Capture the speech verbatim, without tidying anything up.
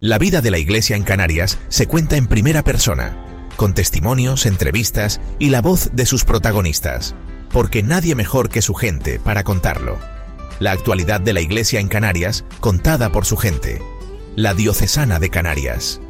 La vida de la Iglesia en Canarias se cuenta en primera persona, con testimonios, entrevistas y la voz de sus protagonistas, porque nadie mejor que su gente para contarlo. La actualidad de la Iglesia en Canarias, contada por su gente. La Diocesana de Canarias.